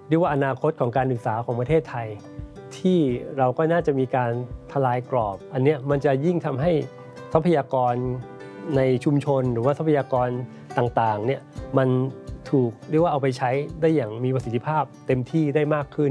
เรียกว่าอนาคตของการศึกษาของประเทศไทยที่เราก็น่าจะมีการทลายกรอบอันนี้มันจะยิ่งทำให้ทรัพยากรในชุมชนหรือว่าทรัพยากรต่างๆเนี่ยมันถูกเรียกว่าเอาไปใช้ได้อย่างมีประสิทธิภาพเต็มที่ได้มากขึ้น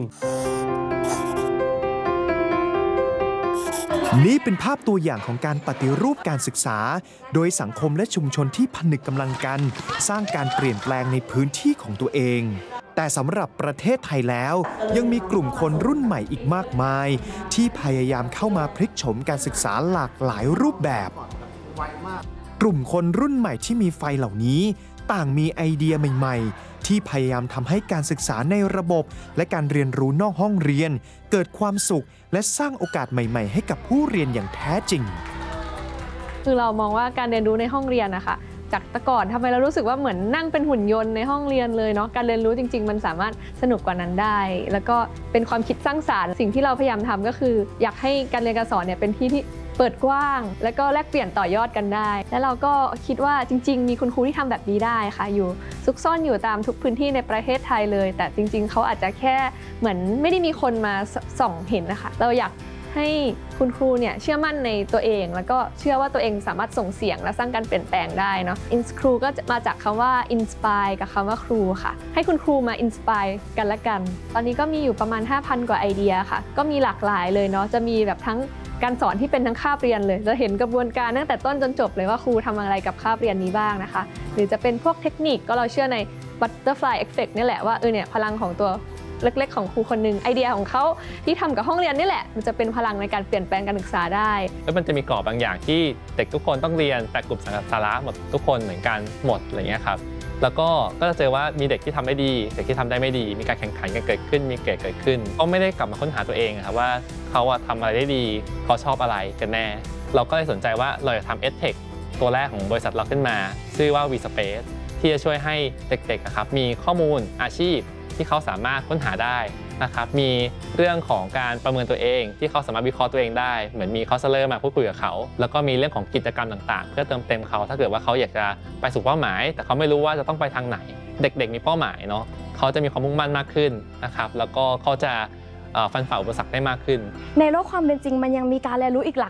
นี่เป็นภาพตัวอย่างของการปฏิรูปการศึกษาโดยสังคมและชุมชนที่ผนึกกำลังกันสร้างการเปลี่ยนแปลงในพื้นที่ของตัวเองแต่สำหรับประเทศไทยแล้วยังมีกลุ่มคนรุ่นใหม่อีกมากมายที่พยายามเข้ามาพลิกโฉมการศึกษาหลากหลายรูปแบบกลุ่มคนรุ่นใหม่ที่มีไฟเหล่านี้ต่างมีไอเดียใหม่ๆที่พยายามทำให้การศึกษาในระบบและการเรียนรู้นอกห้องเรียนเกิดความสุขและสร้างโอกาสใหม่ๆให้กับผู้เรียนอย่างแท้จริงคือเรามองว่าการเรียนรู้ในห้องเรียนนะคะจากแต่ก่อนทำไมเรารู้สึกว่าเหมือนนั่งเป็นหุ่นยนต์ในห้องเรียนเลยเนาะการเรียนรู้จริงๆมันสามารถสนุกกว่านั้นได้แล้วก็เป็นความคิดสร้างสรรค์สิ่งที่เราพยายามทำก็คืออยากให้การเรียนการสอนเนี่ยเป็นที่เปิดกว้างแล้วก็แลกเปลี่ยนต่อยอดกันได้และเราก็คิดว่าจริงๆมีคุณครูที่ทำแบบนี้ได้ค่ะอยู่ซุกซ่อนอยู่ตามทุกพื้นที่ในประเทศไทยเลยแต่จริงๆเขาอาจจะแค่เหมือนไม่ได้มีคนมาส่องเห็นนะคะเราอยากให้คุณครูเนี่ยเชื่อมั่นในตัวเองแล้วก็เชื่อว่าตัวเองสามารถส่งเสียงและสร้างการเปลี่ยนแปลงได้เนาะ ครูก็มาจากคำว่า inspire กับคำว่าครูค่ะให้คุณครูมา inspire กันละกันตอนนี้ก็มีอยู่ประมาณ 5,000 กว่าไอเดียค่ะก็มีหลากหลายเลยเนาะจะมีแบบทั้งการสอนที่เป็นทั้งคาบเรียนเลยจะเห็นกระบวนการตั้งแต่ต้นจนจบเลยว่าครูทำอะไรกับคาบเรียนนี้บ้างนะคะหรือจะเป็นพวกเทคนิคก็เราเชื่อใน butterfly effect นี่แหละว่าเนี่ยพลังของตัวเล็กๆของครูคนหนึ่งไอเดียของเขาที่ทำกับห้องเรียนนี่แหละมันจะเป็นพลังในการเปลี่ยนแปลงการศึกษาได้แล้วมันจะมีกรอบบางอย่างที่เด็กทุกคนต้องเรียนแต่กลุ่มสาระหมดทุกคนเหมือนกันหมดอะไรเงี้ยครับแล้วก็จะเจอว่ามีเด็กที่ทำได้ดีเด็กที่ทำได้ไม่ดีมีการแข่งขันกันเกิดขึ้นมีเกิดขึ้นก็ไม่ได้กลับมาค้นหาตัวเองครับว่าเขาทำอะไรได้ดีเขาชอบอะไรกันแน่เราก็เลยสนใจว่าเราจะทำ EdTech ตัวแรกของบริษัทเราขึ้นมาชื่อว่า VSpace ที่จะช่วยให้เด็กๆครับมีข้อมูลอาชีพที่เขาสามารถค้นหาได้นะครับมีเรื่องของการประเมินตัวเองที่เขาสามารถวิเคราะห์ตัวเองได้เหมือนมีคอสเลอร์มาพูดคุยกับเขาแล้วก็มีเรื่องของกิจกรรมต่างๆเพื่อเติมเต็มเขาถ้าเกิดว่าเขาอยากจะไปสู่เป้าหมายแต่เขาไม่รู้ว่าจะต้องไปทางไหนเด็กๆมีเป้าหมายเนาะเขาจะมีความมุ่งมั่นมากขึ้นนะครับแล้วก็เขาจะฟันฝ่าอุปสรรคได้มากขึ้นในโลกความเป็นจริงมันยังมีการเรียนรู้อีกหลาก